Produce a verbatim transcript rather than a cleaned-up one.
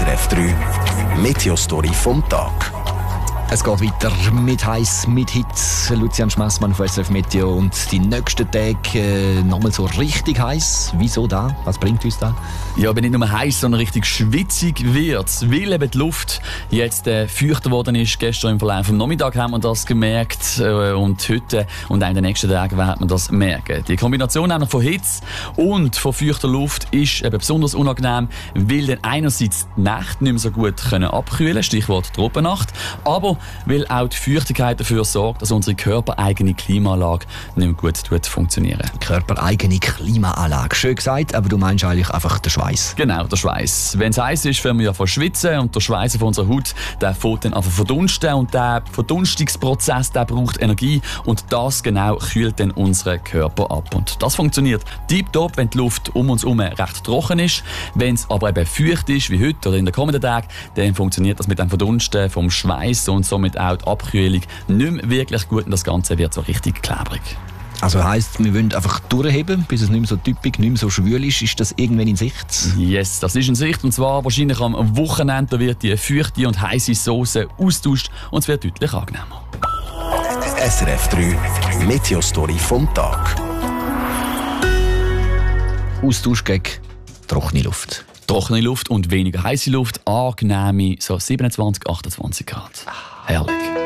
S R F drei Meteostory vom Tag. Es geht weiter mit heiß, mit Hitze. Lucian Schmassmann von S R F Meteo. Und die nächsten Tage äh, nochmal so richtig heiß. Wieso da? Was bringt uns da? Ja, aber nicht nur heiß, sondern richtig schwitzig wird es, weil eben die Luft jetzt äh, feuchter geworden ist. Gestern im Verlauf des Nachmittags haben wir das gemerkt äh, und heute und auch in den nächsten Tagen wird man das merken. Die Kombination von Hitze und von feuchter Luft ist eben besonders unangenehm, weil dann einerseits die Nacht nicht mehr so gut können abkühlen, Stichwort Tropennacht, aber weil auch die Feuchtigkeit dafür sorgt, dass unsere körpereigene Klimaanlage nicht mehr gut tut funktionieren. Körpereigene Klimaanlage. Schön gesagt, aber du meinst eigentlich einfach den Schweiß. Genau, der Schweiß. Wenn es heiß ist, fangen wir ja von schwitzen und der Schweiß auf unserer Haut, der fängt dann einfach verdunsten und der Verdunstungsprozess, der braucht Energie und das genau kühlt dann unseren Körper ab. Und das funktioniert tiptop, wenn die Luft um uns herum recht trocken ist. Wenn es aber eben feucht ist, wie heute oder in den kommenden Tagen, dann funktioniert das mit dem Verdunsten vom Schweiß und somit auch die Abkühlung nicht mehr wirklich gut und das Ganze wird so richtig klebrig. Also heisst, wir wollen einfach durchheben, bis es nicht mehr so typisch, nicht mehr so schwül ist. Ist das irgendwann in Sicht? Yes, das ist in Sicht. Und zwar wahrscheinlich am Wochenende wird die feuchte und heisse Sauce austauscht und es wird deutlich angenehmer. S R F drei Meteostory vom Tag. Austausch gegen trockene Luft. Trockene Luft und weniger heiße Luft, angenehme so siebenundzwanzig, achtundzwanzig Grad. Herrlich.